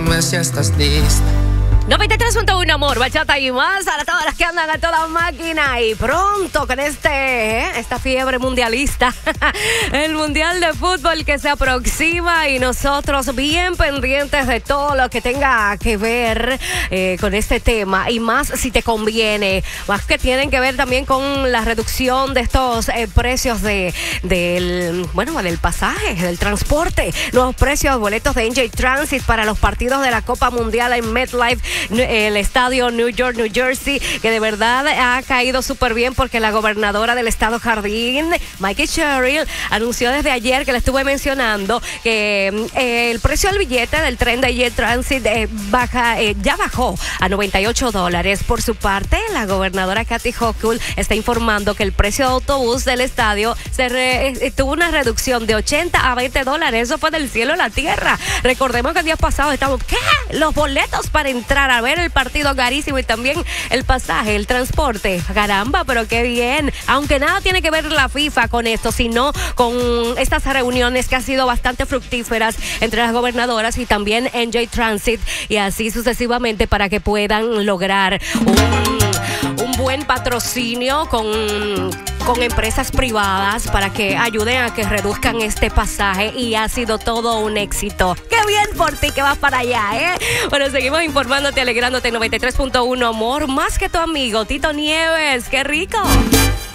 dime si estás lista. 93.1 amor, bachata y más para todas las que andan a toda máquina. Y pronto con esta fiebre mundialista, el mundial de fútbol que se aproxima y nosotros bien pendientes de todo lo que tenga que ver con este tema y más si te conviene, más que tienen que ver también con la reducción de estos precios del pasaje, del transporte, nuevos precios, boletos de NJ Transit para los partidos de la Copa Mundial en MetLife, el estadio New York, New Jersey, que de verdad ha caído súper bien porque la gobernadora del estado Jardín, Mikey Sherrill, anunció desde ayer que le estuve mencionando que el precio del billete del tren de Jet Transit ya bajó a $98. Por su parte, la gobernadora Kathy Hochul está informando que el precio de autobús del estadio tuvo una reducción de $80 a $20. Eso fue del cielo a la tierra. Recordemos que el día pasado estamos, ¿qué? Los boletos para entrar a ver el partido carísimo y también el pasaje, el transporte. Caramba, pero qué bien. Aunque nada tiene que ver la FIFA con esto, sino con estas reuniones que han sido bastante fructíferas entre las gobernadoras y también NJ Transit y así sucesivamente para que puedan lograr un buen patrocinio con empresas privadas para que ayuden a que reduzcan este pasaje y ha sido todo un éxito. ¡Qué bien por ti que vas para allá, Bueno, seguimos informándote, alegrándote en 93.1 amor, más que tu amigo Tito Nieves. ¡Qué rico!